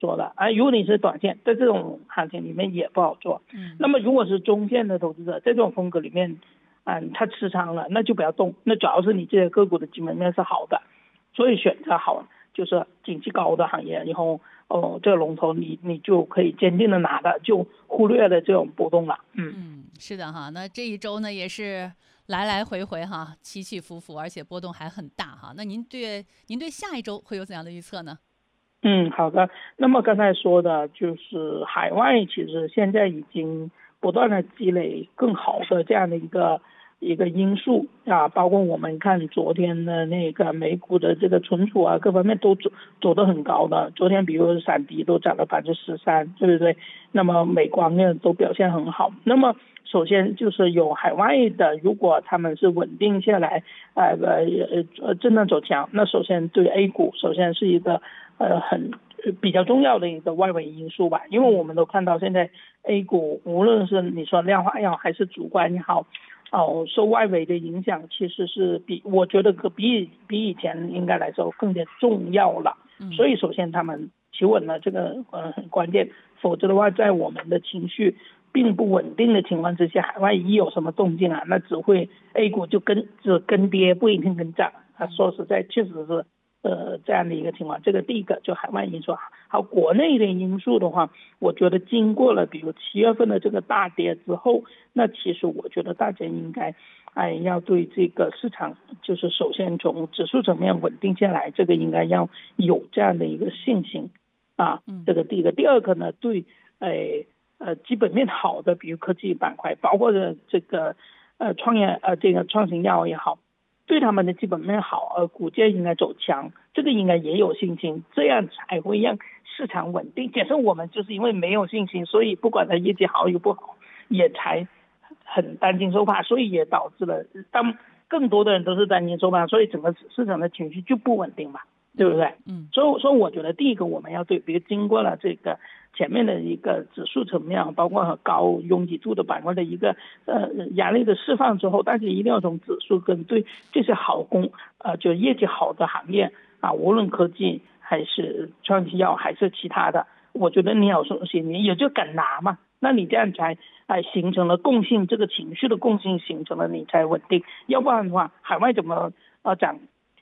做的如果你是短线，在这种行情里面也不好做。那么如果是中线的投资者，在这种风格里面，他持仓了，那就不要动。那主要是你这些个股的基本面是好的，所以选择好就是景气高的行业，以后这个龙头你就可以坚定的拿的，就忽略了这种波动了。 是的哈。那这一周呢也是来来回回哈，起起伏伏，而且波动还很大哈。那您对下一周会有怎样的预测呢？ 好的。那么刚才说的就是海外其实现在已经不断的积累更好的这样的一个因素包括我们看昨天的那个美股的这个存储各方面都走得很高的。昨天比如闪迪都涨了13%，对不对？那么美光呢都表现很好。那么首先就是有海外的，如果他们是稳定下来，震荡走强，那首先对 A 股首先是一个很比较重要的一个外围因素吧。因为我们都看到现在 A 股无论是你说量化也好还是主观也好，受外围的影响其实是我觉得比以前应该来说更加重要了。所以首先他们企稳了，这个很关键。否则的话，在我们的情绪并不稳定的情况之下，海外一有什么动静那只会 A 股就跟跌，不一定跟涨。说实在确实是这样的一个情况。这个第一个就海外因素。好，国内的因素的话，我觉得经过了比如7月份的这个大跌之后，那其实我觉得大家应该要对这个市场就是首先从指数层面稳定下来，这个应该要有这样的一个信心这个第一个。第二个呢，对基本面好的比如科技板块，包括这个这个创新药也好，对他们的基本面好股价应该走强，这个应该也有信心，这样才会让市场稳定。假设我们就是因为没有信心，所以不管它业绩好与不好，也才很担惊受怕，所以也导致了当更多的人都是担惊受怕，所以整个市场的情绪就不稳定嘛，对不对？所以我觉得第一个我们要对，比如经过了这个前面的一个指数层面，包括高拥挤度的板块的一个压力的释放之后，大家一定要从指数跟对这些就业绩好的行业无论科技还是创新药还是其他的，我觉得你有信心，你也就敢拿嘛。那你这样才形成了共性，这个情绪的共性形成了，你才稳定。要不然的话，海外怎么涨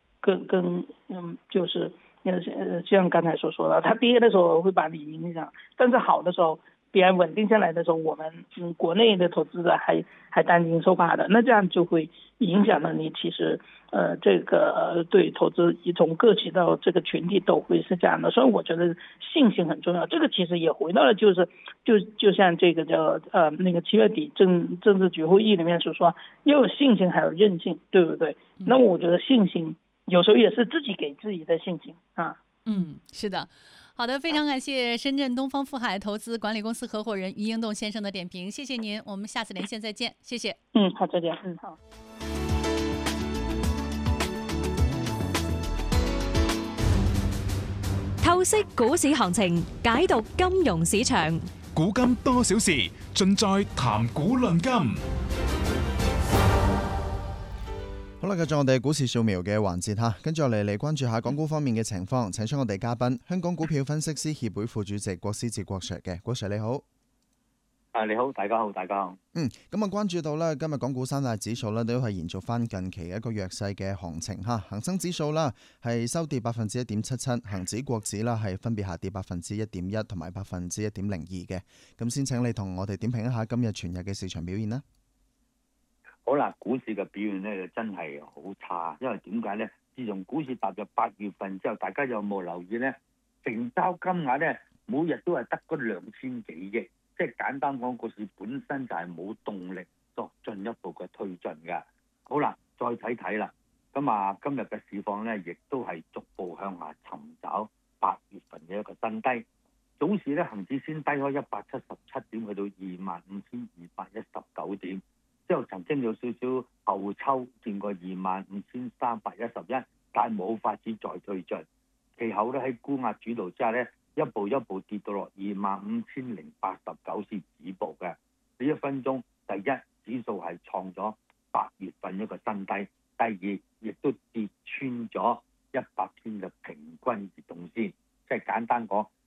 就是像刚才所说的，它跌的时候会把你影响，但是好的时候别人稳定下来的时候，我们国内的投资者还担惊受怕的，那这样就会影响了你。其实这个对投资从个体到这个群体都会是这样的。所以我觉得信心很重要。这个其实也回到了就像这个叫那个7月底政治局会议里面所说，要有信心还有韧性，对不对？那么我觉得信心有时候也是自己给自己的信心是的。好的，非常感谢深圳东方富海投资管理公司合伙人于英栋先生的点评，谢谢您，我们下次连线再见，谢谢。 好，再见。好。 透析股市行情，解讀金融市場， 古今多少事，盡在談股論金。 好啦，繼續我哋股市掃描嘅環節哈，跟住我哋嚟關注下港股方面嘅情況，請出我哋嘉賓，香港股票分析師協會副主席郭思治郭 Sir 嘅，郭 Sir 你好。 你好，大家好，大家好。 咁關注到咧，今日港股三大指數咧都係延續翻近期一個弱勢嘅行情哈。恒生指數啦係收跌1.77%，恒指國指啦係分別下跌1.1%同埋1.02%嘅。咁先請你同我哋點評一下今日全日嘅市場表現啦。 好啦，股市嘅表現咧就真係好差，因為點解咧？自從股市踏入8月份之後，大家有冇留意咧？成交金額咧每日都係得嗰2000幾億。即係簡單講，個市本身就係冇動力作進一步嘅推進嘅。好啦，再睇睇啦。咁今日嘅市況咧，亦都係逐步向下尋找8月份嘅一個新低。早市咧，恒指先低開177點，去到25,219點，之後曾經有少少後抽見過25,311，但冇法子再推進。其後咧喺沽壓主導之下咧，一步一步跌到落25,089先止步嘅。呢1分鐘，第一指數係創咗8月份一個新低，第二亦都跌穿咗100天嘅平均移動線。即係簡單講，